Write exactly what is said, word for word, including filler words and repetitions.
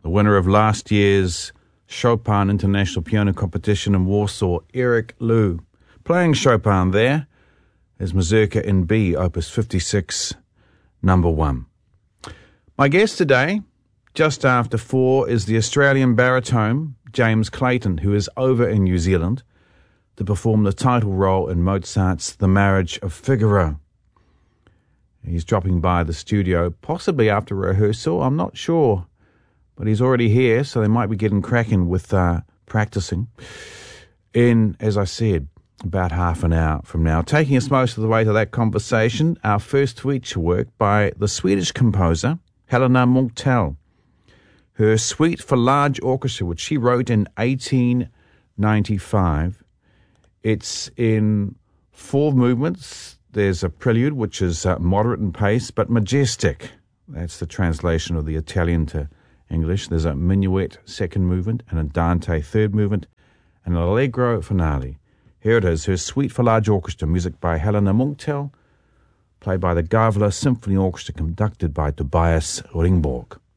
the winner of last year's Chopin International Piano Competition in Warsaw, Eric Liu. Playing Chopin there is Mazurka in B, Opus fifty-six, number one. My guest today, just after four, is the Australian baritone James Clayton, who is over in New Zealand to perform the title role in Mozart's The Marriage of Figaro. He's dropping by the studio, possibly after rehearsal, I'm not sure. But he's already here, so they might be getting cracking with uh, practicing in, as I said, about half an hour from now. Taking us most of the way to that conversation, our first feature work by the Swedish composer Helena Munktell. Her Suite for Large Orchestra, which she wrote in eighteen ninety-five. It's in four movements. There's a prelude, which is uh, moderate in pace, but majestic. That's the translation of the Italian to English. There's a minuet second movement, and a Dante third movement, and an allegro finale. Here it is, her Suite for Large Orchestra, music by Helena Munktell, played by the Gavle Symphony Orchestra, conducted by Tobias Ringborg.